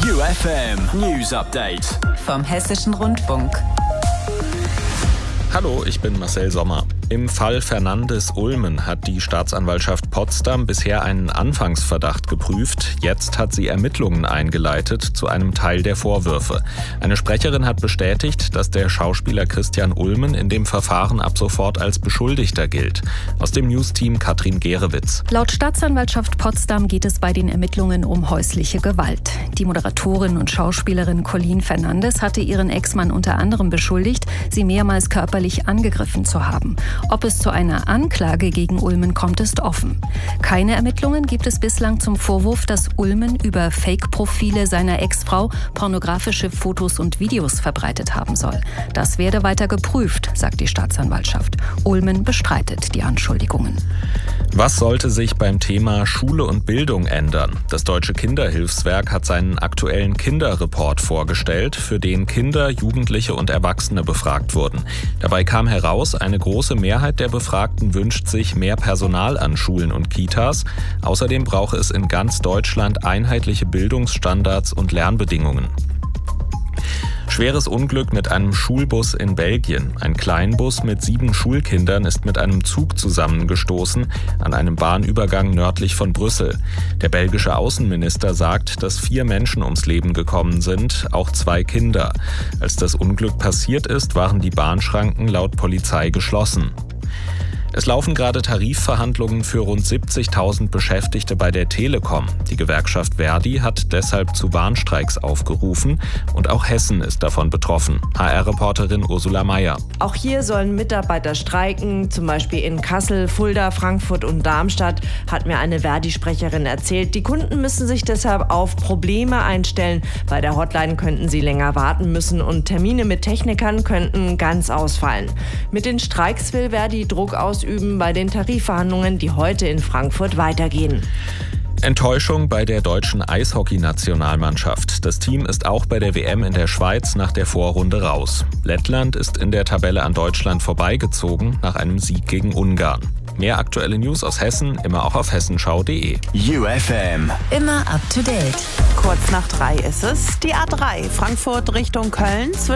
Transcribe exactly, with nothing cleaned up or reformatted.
U F M News Update vom Hessischen Rundfunk. Hallo, ich bin Marcel Sommer. Im Fall Fernandes Ulmen hat die Staatsanwaltschaft Potsdam bisher einen Anfangsverdacht geprüft. Jetzt hat sie Ermittlungen eingeleitet zu einem Teil der Vorwürfe. Eine Sprecherin hat bestätigt, dass der Schauspieler Christian Ulmen in dem Verfahren ab sofort als Beschuldigter gilt. Aus dem Newsteam Katrin Gerewitz. Laut Staatsanwaltschaft Potsdam geht es bei den Ermittlungen um häusliche Gewalt. Die Moderatorin und Schauspielerin Colleen Fernandes hatte ihren Ex-Mann unter anderem beschuldigt, sie mehrmals körperlich angegriffen zu haben. Ob es zu einer Anklage gegen Ulmen kommt, ist offen. Keine Ermittlungen gibt es bislang zum Vorwurf, dass Ulmen über Fake-Profile seiner Ex-Frau pornografische Fotos und Videos verbreitet haben soll. Das werde weiter geprüft, sagt die Staatsanwaltschaft. Ulmen bestreitet die Anschuldigungen. Was sollte sich beim Thema Schule und Bildung ändern? Das Deutsche Kinderhilfswerk hat seinen aktuellen Kinderreport vorgestellt, für den Kinder, Jugendliche und Erwachsene befragt wurden. Dabei kam heraus, eine große Mehrheit der Befragten wünscht sich mehr Personal an Schulen und Kitas. Außerdem brauche es in ganz Deutschland einheitliche Bildungsstandards und Lernbedingungen. Schweres Unglück mit einem Schulbus in Belgien. Ein Kleinbus mit sieben Schulkindern ist mit einem Zug zusammengestoßen an einem Bahnübergang nördlich von Brüssel. Der belgische Außenminister sagt, dass vier Menschen ums Leben gekommen sind, auch zwei Kinder. Als das Unglück passiert ist, waren die Bahnschranken laut Polizei geschlossen. Es laufen gerade Tarifverhandlungen für rund siebzigtausend Beschäftigte bei der Telekom. Die Gewerkschaft Verdi hat deshalb zu Warnstreiks aufgerufen und auch Hessen ist davon betroffen. H R-Reporterin Ursula Mayer. Auch hier sollen Mitarbeiter streiken, zum Beispiel in Kassel, Fulda, Frankfurt und Darmstadt, hat mir eine Verdi-Sprecherin erzählt. Die Kunden müssen sich deshalb auf Probleme einstellen. Bei der Hotline könnten sie länger warten müssen und Termine mit Technikern könnten ganz ausfallen. Mit den Streiks will Verdi Druck ausüben bei den Tarifverhandlungen, die heute in Frankfurt weitergehen. Enttäuschung bei der deutschen Eishockey-Nationalmannschaft. Das Team ist auch bei der W M in der Schweiz nach der Vorrunde raus. Lettland ist in der Tabelle an Deutschland vorbeigezogen nach einem Sieg gegen Ungarn. Mehr aktuelle News aus Hessen, immer auch auf hessenschau punkt de. U F M. Immer up to date. Kurz nach drei ist es. Die A drei Frankfurt Richtung Köln.